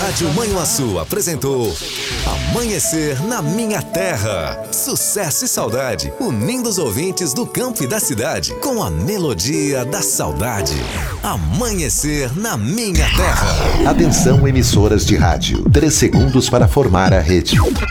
Rádio Manhuaçu apresentou Amanhecer na Minha Terra. Sucesso e saudade, unindo os ouvintes do campo e da cidade com a melodia da saudade. Amanhecer na Minha Terra. Atenção, emissoras de rádio. 3 segundos para formar a rede.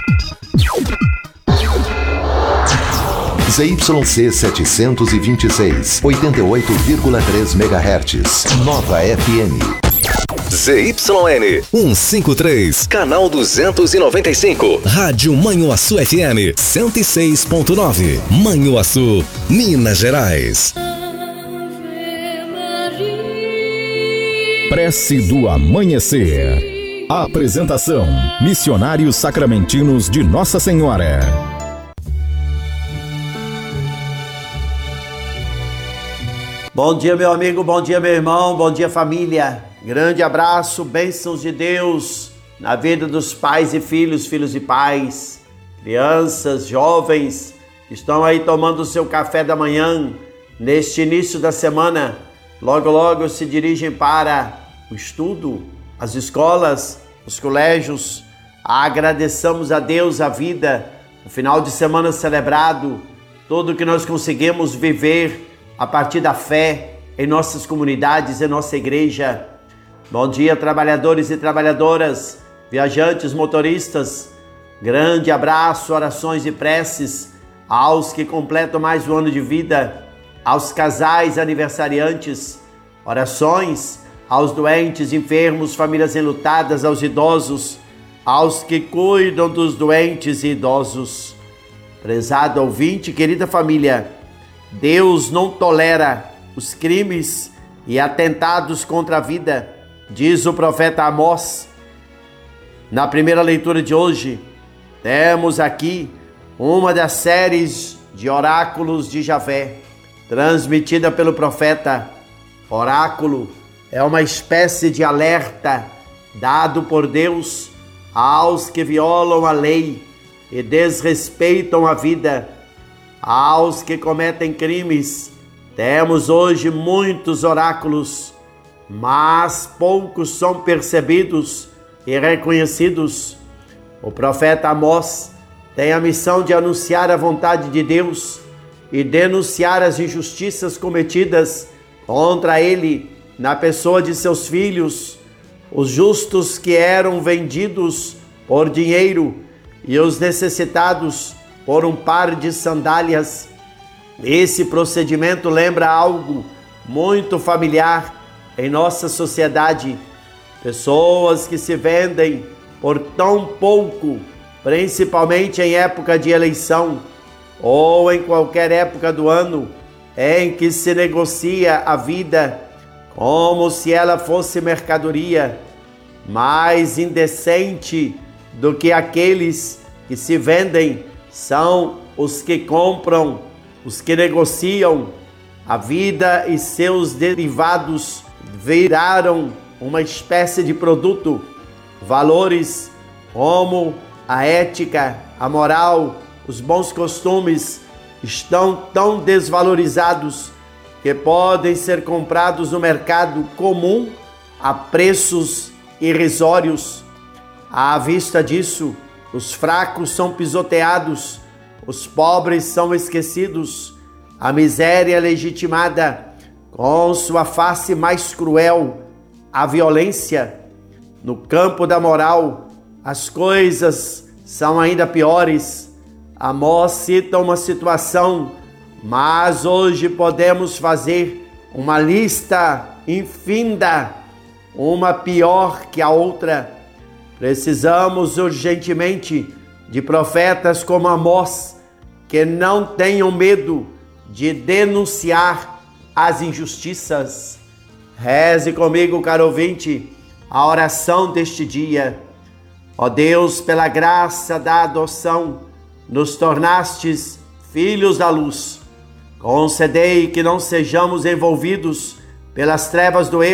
ZYC 726, 88,3 MHz. Nova FM. ZYN 153, canal 295. Rádio Manhuaçu FM 106.9. Manhuaçu, Minas Gerais. Prece do Amanhecer. Apresentação: Missionários Sacramentinos de Nossa Senhora. Bom dia, meu amigo, bom dia, meu irmão, bom dia, família. Grande abraço, bênçãos de Deus na vida dos pais e filhos, filhos e pais, crianças, jovens que estão aí tomando o seu café da manhã neste início da semana. Logo, logo se dirigem para o estudo, as escolas, os colégios. Agradeçamos a Deus a vida, o final de semana celebrado, tudo que nós conseguimos viver a partir da fé em nossas comunidades, em nossa igreja. Bom dia, trabalhadores e trabalhadoras, viajantes, motoristas. Grande abraço, orações e preces aos que completam mais um ano de vida, aos casais aniversariantes, orações aos doentes, enfermos, famílias enlutadas, aos idosos, aos que cuidam dos doentes e idosos. Prezado ouvinte, querida família, Deus não tolera os crimes e atentados contra a vida, diz o profeta Amós. Na primeira leitura de hoje, temos aqui uma das séries de oráculos de Javé, transmitida pelo profeta. Oráculo é uma espécie de alerta dado por Deus aos que violam a lei e desrespeitam a vida, aos que cometem crimes. Temos hoje muitos oráculos, mas poucos são percebidos e reconhecidos. O profeta Amós tem a missão de anunciar a vontade de Deus e denunciar as injustiças cometidas contra ele na pessoa de seus filhos, os justos que eram vendidos por dinheiro e os necessitados por um par de sandálias. Esse procedimento lembra algo muito familiar em nossa sociedade. Pessoas que se vendem por tão pouco, principalmente em época de eleição ou em qualquer época do ano em que se negocia a vida como se ela fosse mercadoria. Mais indecente do que aqueles que se vendem são os que compram, os que negociam. A vida e seus derivados viraram uma espécie de produto. Valores como a ética, a moral, os bons costumes estão tão desvalorizados que podem ser comprados no mercado comum a preços irrisórios. À vista disso, os fracos são pisoteados, os pobres são esquecidos, a miséria legitimada com sua face mais cruel, a violência. No campo da moral, as coisas são ainda piores. Amós cita uma situação, mas hoje podemos fazer uma lista infinda, uma pior que a outra. Precisamos urgentemente de profetas como Amós, que não tenham medo de denunciar as injustiças. Reze comigo, caro ouvinte, a oração deste dia. Ó Deus, pela graça da adoção, nos tornastes filhos da luz. Concedei que não sejamos envolvidos pelas trevas do erro,